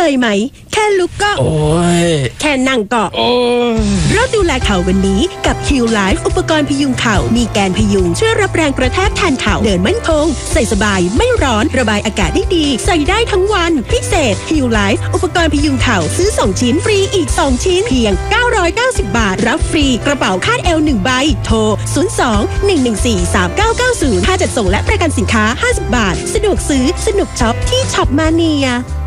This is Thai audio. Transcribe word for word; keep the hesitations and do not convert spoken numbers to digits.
ยไหมแค่ลุกก็โอ้ยแค่นั่งก็โอ้ยเริ่มดูแลเข่าวันนี้กับ Q Life อุปกรณ์พยุงเข่ามีแกนพยุงช่วยรับแรงกระแทกแทนเข่าเดินมั่นคงใส่สบายไม่ร้อนระบายอากาศได้ดีใส่ได้ทั้งวันพิเศษ Q Life อุปกรณ์พยุงเข่าซื้อสองชิ้นฟรีอีกสองชิ้นเพียงเก้าร้อยเก้าสิบบาทรับฟรีกระเป๋าคาดเอวหนึ่งใบโทรศูนย์ สอง หนึ่ง หนึ่ง สี่ สาม เก้า เก้า ศูนย์ค่าจัดส่งและประกันสินค้าห้าสิบบาทสะดวกซื้อสนุกช็อปที่ช็อปมาเนีย